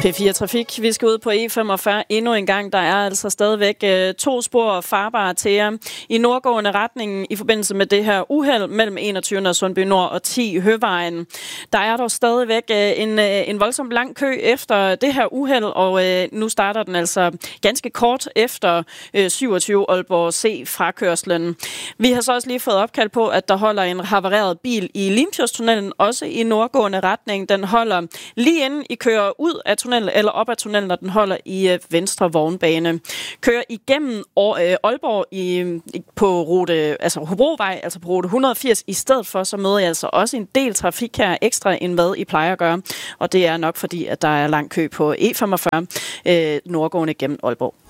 P4 Trafik. Vi skal ud på E45 endnu en gang. Der er altså stadigvæk 2 spor farbare til jer i nordgående retning i forbindelse med det her uheld mellem 21. og Sundby Nord og 10 Høvejen. Der er dog stadigvæk en voldsom lang kø efter det her uheld, og nu starter den altså ganske kort efter 27 Aalborg C frakørslen. Vi har så også lige fået opkald på, at der holder en havareret bil i Limfjordstunnelen, også i nordgående retning. Den holder lige inden I kører ud af tunnelen eller op ad tunnelen, når den holder i venstre vognbane. Kører igennem Aalborg på rute, altså Hobrovej, altså på rute 180 i stedet for, så møder jeg altså også en del trafik her ekstra, end hvad I plejer at gøre. Og det er nok fordi, at der er lang kø på E45 nordgående gennem Aalborg.